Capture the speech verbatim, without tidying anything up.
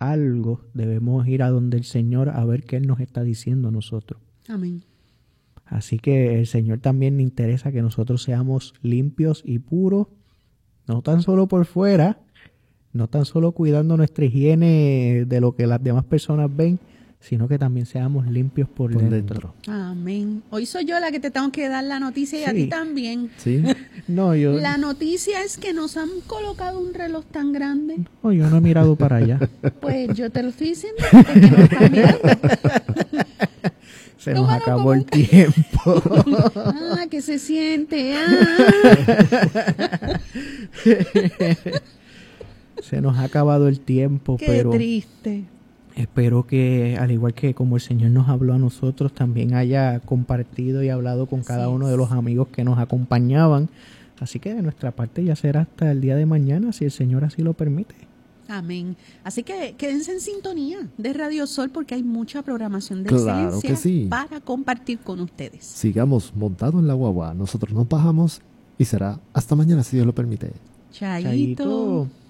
algo, debemos ir a donde el Señor a ver qué Él nos está diciendo a nosotros. Amén. Así que el Señor también le interesa que nosotros seamos limpios y puros, no tan solo por fuera, no tan solo cuidando nuestra higiene de lo que las demás personas ven, sino que también seamos limpios por, Por dentro. dentro. Amén. Hoy soy yo la que te tengo que dar la noticia y a Sí. ti también. ¿Sí? No, yo, La noticia es que nos han colocado un reloj tan grande. no, yo no he mirado para allá. Pues yo te lo estoy diciendo porque no lo estás mirando. Se nos Tómalo acabó como- el tiempo. Ah, que se siente. Ah, Se nos ha acabado el tiempo, qué pero triste. espero que, al igual que como el Señor nos habló a nosotros, también haya compartido y hablado con cada Así uno es. de los amigos que nos acompañaban. Así que de nuestra parte ya será hasta el día de mañana, si el Señor así lo permite. Amén. Así que quédense en sintonía de Radio Sol porque hay mucha programación de Claro excelencia que sí. para compartir con ustedes. Sigamos montados en la guagua. Nosotros nos bajamos y será hasta mañana si Dios lo permite. Chaito. Chaito.